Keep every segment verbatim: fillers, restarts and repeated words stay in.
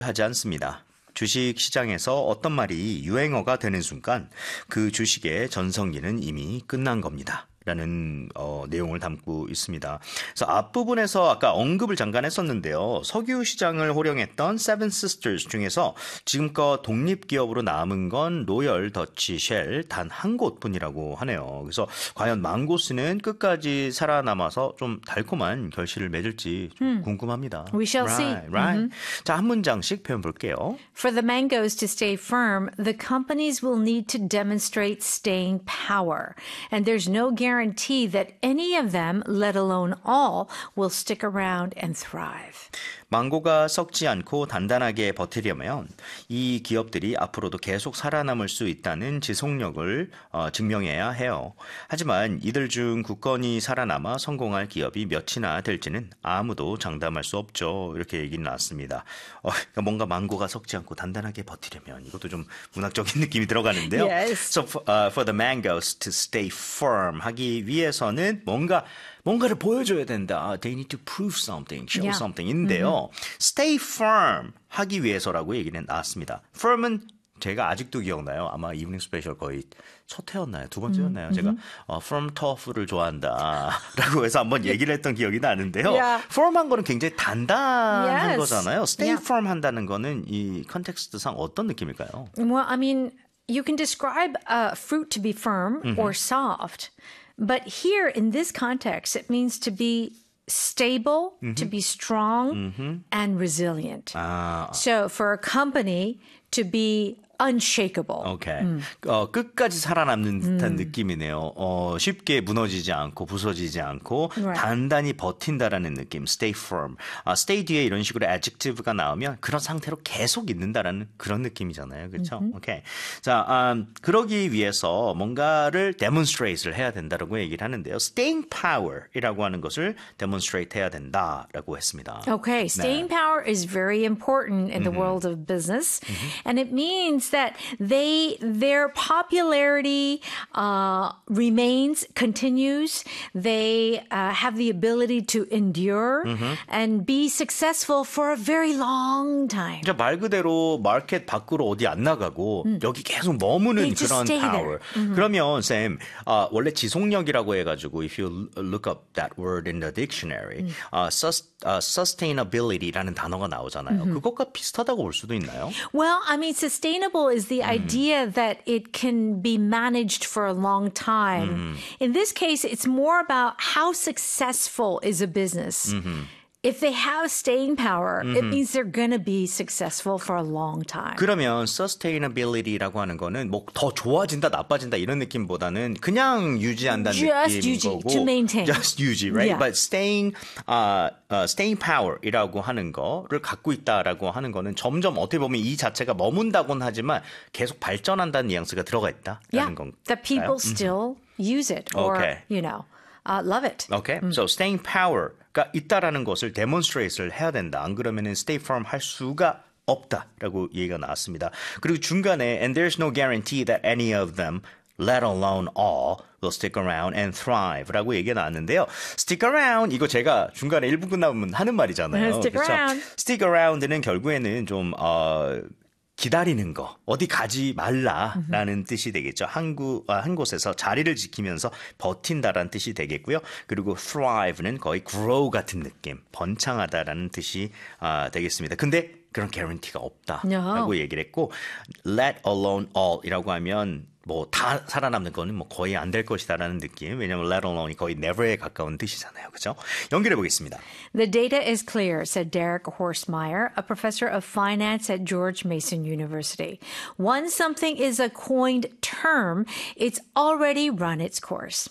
하지 않습니다. 주식 시장에서 어떤 말이 유행어가 되는 순간 그 주식의 전성기는 이미 끝난 겁니다. 라는 어, 내용을 담고 있습니다. 그래서 앞부분에서 아까 언급을 잠깐 했었는데요. 석유 시장을 호령했던 Seven Sisters 중에서 지금껏 독립기업으로 남은 건 로열 더치 쉘 단 한 곳뿐이라고 하네요. 그래서 과연 망고스는 끝까지 살아남아서 좀 달콤한 결실을 맺을지 좀 음. 궁금합니다. We shall right, see. right. Mm-hmm. 자, 한 문장씩 표현 볼게요. For the mangoes to stay firm, the companies will need to demonstrate staying power. And there's no guarantee guarantee that any of them, let alone all, will stick around and thrive. 망고가 썩지 않고 단단하게 버티려면 이 기업들이 앞으로도 계속 살아남을 수 있다는 지속력을 어, 증명해야 해요. 하지만 이들 중 굳건히 살아남아 성공할 기업이 몇이나 될지는 아무도 장담할 수 없죠. 이렇게 얘기는 나왔습니다. 어, 그러니까 뭔가 망고가 썩지 않고 단단하게 버티려면 이것도 좀 문학적인 느낌이 들어가는데요. Yes. So for, uh, for the mangoes to stay firm 하기 위해서는 뭔가 뭔가를 보여줘야 된다. They need to prove something, show Yeah. something인데요. Mm-hmm. Stay firm 하기 위해서라고 얘기는 나왔습니다. firm은 제가 아직도 기억나요. 아마 이브닝 스페셜 거의 첫 회였나요? 두 번째였나요? Mm-hmm. 제가 어, firm tough를 좋아한다 라고 해서 한번 얘기를 했던 기억이 나는데요. Yeah. firm한 거는 굉장히 단단한 Yes. 거잖아요. Stay Yeah. firm 한다는 거는 이 컨텍스트상 어떤 느낌일까요? Well, I mean, you can describe a fruit to be firm mm-hmm. or soft. But here, in this context, it means to be stable, mm-hmm. to be strong, mm-hmm. and resilient. 아. So for a company to be unshakable. 오케이. 음. 어, 끝까지 살아남는 듯한 음. 느낌이네요. 어, 쉽게 무너지지 않고 부서지지 않고 Right. 단단히 버틴다라는 느낌. Stay firm. 아, stay 뒤에 이런 식으로 adjective가 나오면 그런 상태로 계속 있는다라는 그런 느낌이잖아요. 그렇죠? Mm-hmm. 오케이. 자, 음, 그러기 위해서 뭔가를 demonstrate를 해야 된다라고 얘기를 하는데요. Staying power이라고 하는 것을 demonstrate 해야 된다라고 했습니다. Okay, staying 네. power is very important in the mm-hmm. world of business, mm-hmm. and it means that they their popularity uh, remains, continues. They uh, have the ability to endure mm-hmm. and be successful for a very long time. 진짜 말 그대로 마켓 밖으로 어디 안 나가고 음. 여기 계속 머무는 그런 power. Mm-hmm. 그러면 쌤 어, 원래 지속력이라고 해가지고 if you look up that word in the dictionary, mm. uh, sus, uh, sustainability라는 단어가 나오잖아요. Mm-hmm. 그것과 비슷하다고 볼 수도 있나요? Well, I mean, sustainable is the mm. idea that it can be managed for a long time. Mm. In this case, it's more about how successful is a business. Mm-hmm. If they have staying power, mm-hmm. it means they're going to be successful for a long time. 그러면 sustainability라고 하는 거는 뭐 더 좋아진다, 나빠진다 이런 느낌보다는 그냥 유지한다는 Just 느낌인 유지, 거고. to maintain. Just 유지, right? Yeah. But staying, uh, uh, staying power이라고 하는 거를 갖고 있다라고 하는 거는 점점 어떻게 보면 이 자체가 머문다고는 하지만 계속 발전한다는 뉘앙스가 들어가 있다라는 Yeah, 건가요? that people still use it or, Okay. you know, uh, love it. Okay, mm. so staying power. 가 있다라는 것을 demonstrate를 해야 된다. 안 그러면은 stay firm 할 수가 없다라고 얘기가 나왔습니다. 그리고 중간에 and there's no guarantee that any of them, let alone all, will stick around and thrive라고 얘기가 나왔는데요. stick around 이거 제가 중간에 일 부 끝나면 하는 말이잖아요. stick 그렇죠? around. stick around는 결국에는 좀 어, 기다리는 거, 어디 가지 말라라는 mm-hmm. 뜻이 되겠죠. 한, 구, 아, 한 곳에서 자리를 지키면서 버틴다라는 뜻이 되겠고요. 그리고 thrive는 거의 grow 같은 느낌, 번창하다라는 뜻이 아, 되겠습니다. 근데 그런 guarantee가 없다라고 No. 얘기를 했고 let alone all이라고 하면 뭐 다 살아남는 거는 뭐 거의 안 될 것이다라는 느낌. 왜냐하면 let alone이 거의 never에 가까운 뜻이잖아요. 그렇죠? 연결해 보겠습니다. The data is clear, said Derek Horstmeyer, a professor of finance at George Mason University. Once something is a coined term, it's already run its course.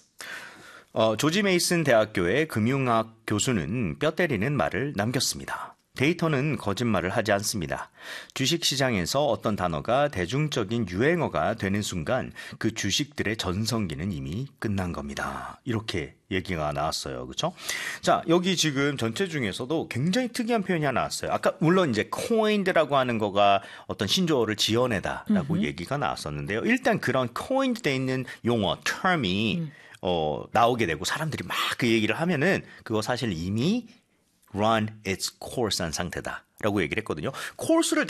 어, 조지 메이슨 대학교의 금융학 교수는 뼈 때리는 말을 남겼습니다. 데이터는 거짓말을 하지 않습니다. 주식시장에서 어떤 단어가 대중적인 유행어가 되는 순간 그 주식들의 전성기는 이미 끝난 겁니다. 이렇게 얘기가 나왔어요. 그렇죠? 자, 여기 지금 전체 중에서도 굉장히 특이한 표현이 하나 나왔어요. 아까 물론 이제 coined라고 하는 거가 어떤 신조어를 지어내다라고 mm-hmm. 얘기가 나왔었는데요. 일단 그런 coined 돼 있는 용어, term이 mm. 어, 나오게 되고 사람들이 막 그 얘기를 하면은 그거 사실 이미 run its course 한 상태다 라고 얘기를 했거든요. 코urse를